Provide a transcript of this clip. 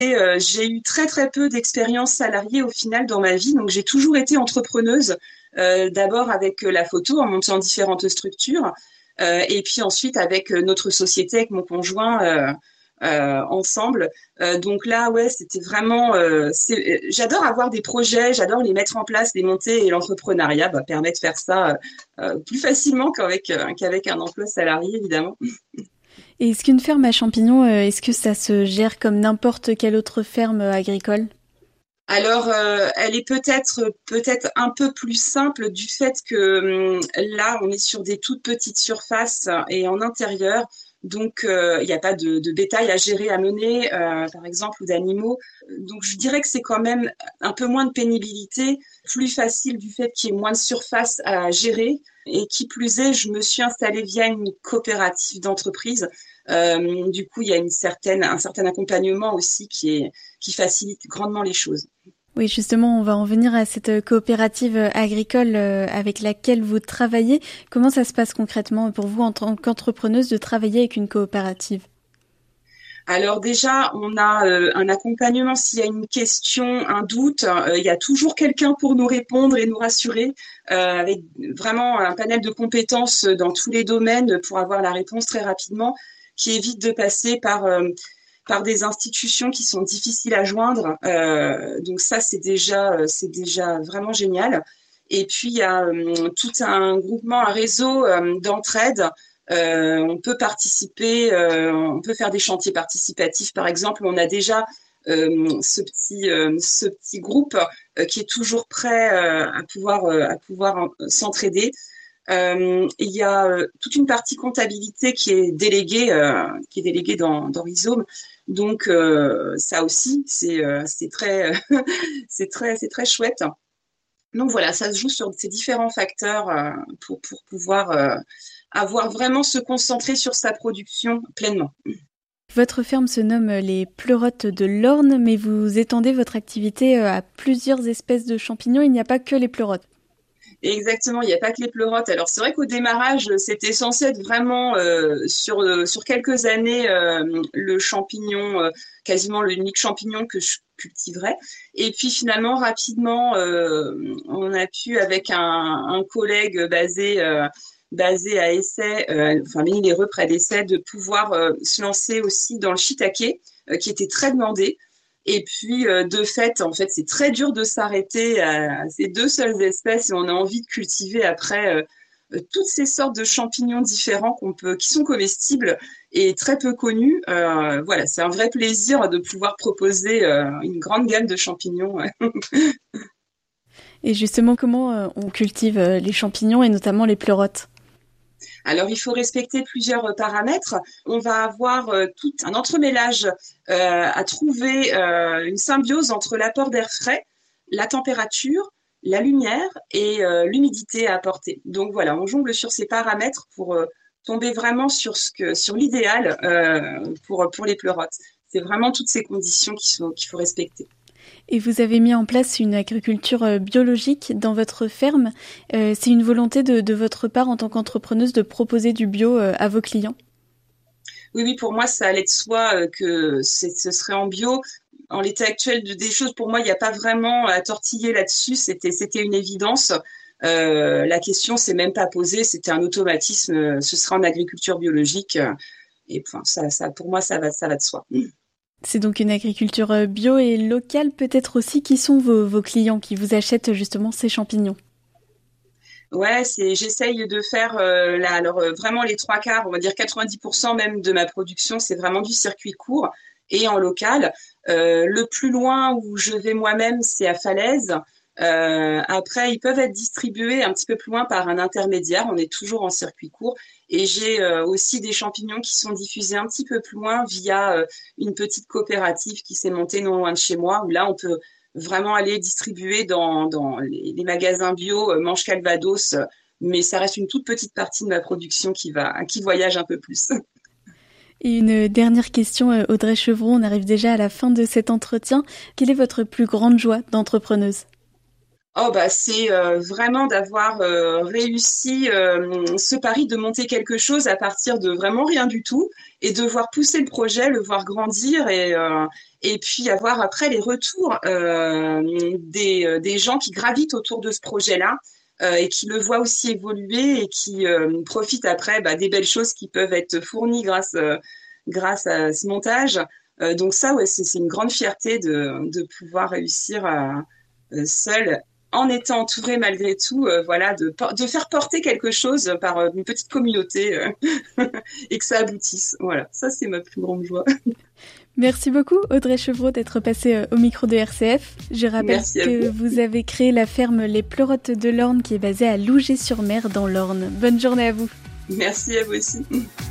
Et j'ai eu très très peu d'expérience salariée au final dans ma vie, donc j'ai toujours été entrepreneuse. D'abord avec la photo en montant différentes structures, et puis ensuite avec notre société, avec mon conjoint. Ensemble. Donc là, ouais, c'était vraiment. J'adore avoir des projets, j'adore les mettre en place, les monter, et l'entrepreneuriat permet de faire ça plus facilement qu'avec un emploi salarié, évidemment. Et est-ce qu'une ferme à champignons, est-ce que ça se gère comme n'importe quelle autre ferme agricole? Alors, elle est peut-être un peu plus simple du fait que là, on est sur des toutes petites surfaces et en intérieur. Donc, il n'y a pas de bétail à gérer, à mener, par exemple, ou d'animaux. Donc, je dirais que c'est quand même un peu moins de pénibilité, plus facile du fait qu'il y ait moins de surface à gérer. Et qui plus est, je me suis installée via une coopérative d'entreprise. Du coup, il y a un certain accompagnement aussi qui facilite grandement les choses. Oui, justement, on va en venir à cette coopérative agricole avec laquelle vous travaillez. Comment ça se passe concrètement pour vous en tant qu'entrepreneuse de travailler avec une coopérative? Alors déjà, on a un accompagnement s'il y a une question, un doute, il y a toujours quelqu'un pour nous répondre et nous rassurer, avec vraiment un panel de compétences dans tous les domaines pour avoir la réponse très rapidement, qui évite de passer par des institutions qui sont difficiles à joindre. Donc ça, c'est déjà vraiment génial. Et puis, il y a tout un groupement, un réseau d'entraide. On peut participer, on peut faire des chantiers participatifs, par exemple. On a déjà ce petit groupe qui est toujours prêt à pouvoir s'entraider. Il y a toute une partie comptabilité qui est déléguée dans Rhizome. Donc ça aussi, c'est très, c'est très chouette. Donc voilà, ça se joue sur ces différents facteurs pour pouvoir avoir vraiment se concentrer sur sa production pleinement. Votre ferme se nomme les Pleurotes de l'Orne, mais vous étendez votre activité à plusieurs espèces de champignons. Il n'y a pas que les pleurotes. Exactement, il n'y a pas que les pleurotes. Alors c'est vrai qu'au démarrage, c'était censé être vraiment sur quelques années le champignon, quasiment l'unique champignon que je cultiverais. Et puis finalement, rapidement, on a pu, avec un collègue basé à Essay, enfin Méniléreux près d'Essay, de pouvoir se lancer aussi dans le shiitake, qui était très demandé. Et puis, de fait, en fait, c'est très dur de s'arrêter à ces deux seules espèces et on a envie de cultiver après toutes ces sortes de champignons différents qui sont comestibles et très peu connus. Voilà, c'est un vrai plaisir de pouvoir proposer une grande gamme de champignons. Et justement, comment on cultive les champignons et notamment les pleurotes? Alors, il faut respecter plusieurs paramètres. On va avoir tout un entremêlage à trouver, une symbiose entre l'apport d'air frais, la température, la lumière et l'humidité à apporter. Donc voilà, on jongle sur ces paramètres pour tomber vraiment sur l'idéal pour les pleurotes. C'est vraiment toutes ces conditions qu'il faut respecter. Et vous avez mis en place une agriculture biologique dans votre ferme. C'est une volonté de votre part en tant qu'entrepreneuse de proposer du bio à vos clients? Oui, oui, pour moi, ça allait de soi que ce serait en bio. En l'état actuel des choses, pour moi, il n'y a pas vraiment à tortiller là-dessus. C'était une évidence. La question s'est même pas posée. C'était un automatisme. Ce sera en agriculture biologique. Et enfin, pour moi, ça va de soi. C'est donc une agriculture bio et locale peut-être aussi. Qui sont vos clients qui vous achètent justement ces champignons? Ouais, j'essaye de faire alors vraiment les trois quarts, on va dire 90% même de ma production, c'est vraiment du circuit court et en local. Le plus loin où je vais moi-même, c'est à Falaise. Après, ils peuvent être distribués un petit peu plus loin par un intermédiaire. On est toujours en circuit court. Et j'ai aussi des champignons qui sont diffusés un petit peu plus loin via une petite coopérative qui s'est montée non loin de chez moi, où là, on peut vraiment aller distribuer dans les magasins bio Manche Calvados, mais ça reste une toute petite partie de ma production qui voyage un peu plus. Et une dernière question, Audrey Chevron, on arrive déjà à la fin de cet entretien. Quelle est votre plus grande joie d'entrepreneuse? Oh bah c'est vraiment d'avoir réussi ce pari de monter quelque chose à partir de vraiment rien du tout et de voir pousser le projet, le voir grandir et puis avoir après les retours des gens qui gravitent autour de ce projet-là et qui le voient aussi évoluer et qui profitent après des belles choses qui peuvent être fournies grâce à ce montage. Donc ça, ouais, c'est une grande fierté de pouvoir réussir seul en étant entouré malgré tout, voilà, de faire porter quelque chose par une petite communauté et que ça aboutisse. Voilà, ça c'est ma plus grande joie. Merci beaucoup Audrey Chevreau d'être passée au micro de RCF. Je rappelle Merci à que vous. vous avez créé la ferme Les Pleurotes de l'Orne qui est basée à Louget-sur-Mer dans l'Orne. Bonne journée à vous. Merci à vous aussi.